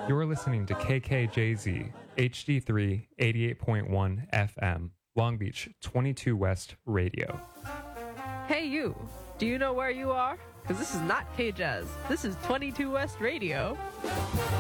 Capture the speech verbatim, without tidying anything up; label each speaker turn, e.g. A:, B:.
A: You're listening to K K J Z, H D three, eighty-eight point one F M, Long Beach, twenty-two West Radio.
B: Hey you, do you know where you are? Because this is not K-Jazz. This is twenty-two West Radio.